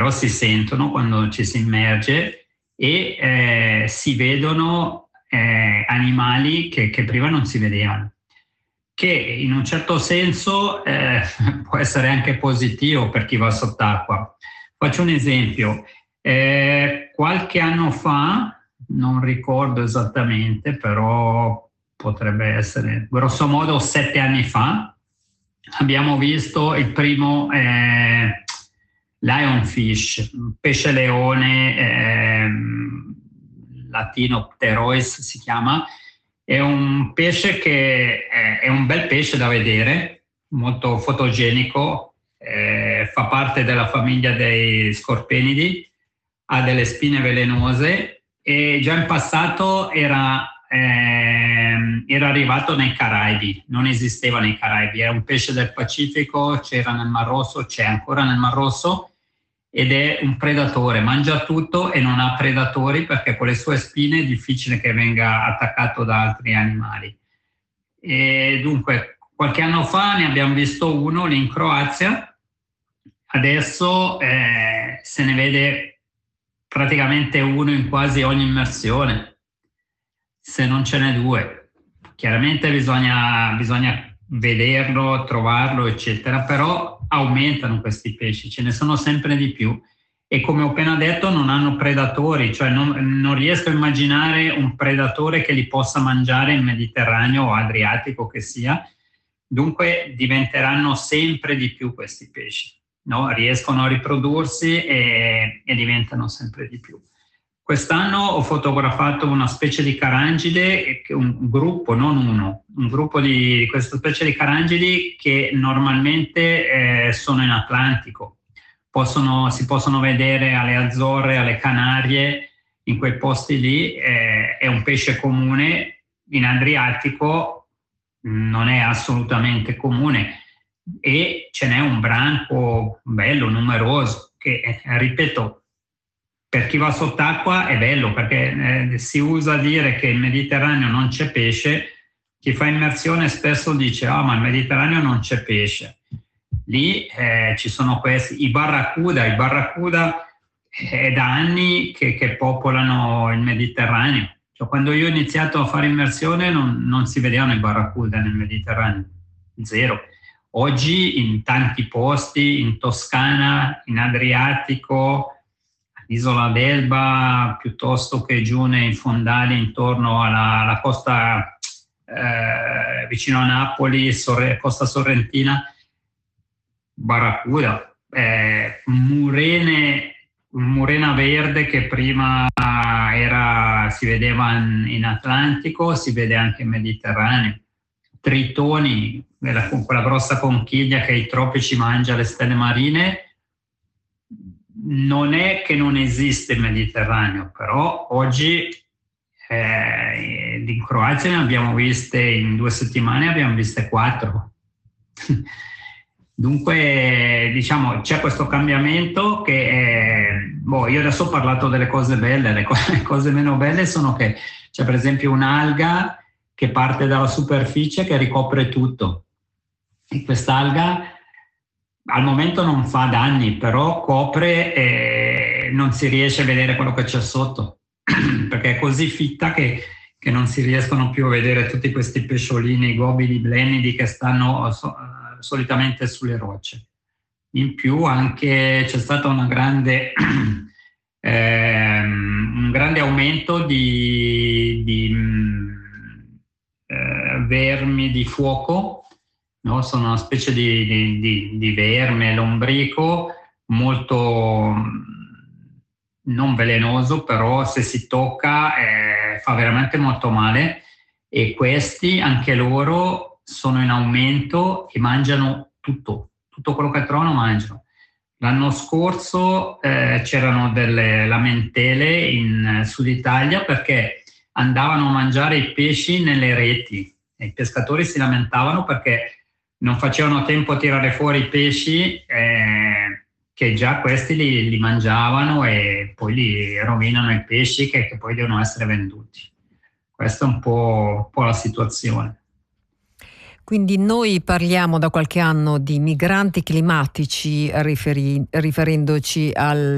però si sentono quando ci si immerge e si vedono animali che prima non si vedevano, che in un certo senso può essere anche positivo per chi va sott'acqua. Faccio un esempio. Qualche anno fa, non ricordo esattamente, però potrebbe essere grosso modo 7 anni fa, abbiamo visto il primo lionfish, un pesce leone, latino pterois si chiama. È un pesce che è un bel pesce da vedere, molto fotogenico, fa parte della famiglia dei scorpenidi, ha delle spine velenose e già in passato era arrivato nei Caraibi, non esisteva nei Caraibi, è un pesce del Pacifico, c'era nel Mar Rosso, c'è ancora nel Mar Rosso ed è un predatore, mangia tutto e non ha predatori perché con le sue spine è difficile che venga attaccato da altri animali. E dunque, qualche anno fa ne abbiamo visto uno lì in Croazia, adesso se ne vede praticamente uno in quasi ogni immersione, se non ce n'è due. Chiaramente bisogna vederlo, trovarlo, eccetera, però aumentano questi pesci, ce ne sono sempre di più e come ho appena detto non hanno predatori, cioè non riesco a immaginare un predatore che li possa mangiare in Mediterraneo o Adriatico che sia, dunque diventeranno sempre di più questi pesci, no? Riescono a riprodursi e diventano sempre di più. Quest'anno ho fotografato una specie di carangide, un gruppo, non uno, un gruppo di questa specie di carangidi che normalmente sono in Atlantico. Si possono vedere alle Azzorre, alle Canarie, in quei posti lì. È un pesce comune, in Adriatico non è assolutamente comune e ce n'è un branco bello, numeroso, che ripeto, per chi va sott'acqua è bello perché si usa dire che in Mediterraneo non c'è pesce, chi fa immersione spesso dice ma il Mediterraneo non c'è pesce. Lì ci sono questi, i barracuda è da anni che popolano il Mediterraneo. Cioè, quando io ho iniziato a fare immersione non si vedevano i barracuda nel Mediterraneo, zero. Oggi in tanti posti, in Toscana, in Adriatico, Isola d'Elba, piuttosto che giù nei fondali intorno alla costa vicino a Napoli, costa sorrentina, barracuda, murena verde che prima si vedeva in Atlantico, si vede anche in Mediterraneo, tritoni, con quella grossa conchiglia che ai tropici mangia le stelle marine. Non è che non esiste il Mediterraneo, però oggi in Croazia ne abbiamo viste, in 2 settimane abbiamo viste 4. Dunque, diciamo, c'è questo cambiamento che io adesso ho parlato delle cose belle, le cose meno belle sono che c'è per esempio un'alga che parte dalla superficie che ricopre tutto. E quest'alga al momento non fa danni, però copre e non si riesce a vedere quello che c'è sotto, perché è così fitta che non si riescono più a vedere tutti questi pesciolini, gobidi, blenidi che stanno solitamente sulle rocce. In più anche c'è stato un grande aumento di vermi di fuoco. No? Sono una specie di verme lombrico molto non velenoso, però se si tocca fa veramente molto male e questi anche loro sono in aumento e mangiano tutto quello che trovano mangiano. L'anno scorso c'erano delle lamentele in Sud Italia perché andavano a mangiare i pesci nelle reti e i pescatori si lamentavano perché non facevano tempo a tirare fuori i pesci che già questi li mangiavano e poi li rovinano i pesci che poi devono essere venduti. Questa è un po' la situazione. Quindi noi parliamo da qualche anno di migranti climatici riferendoci al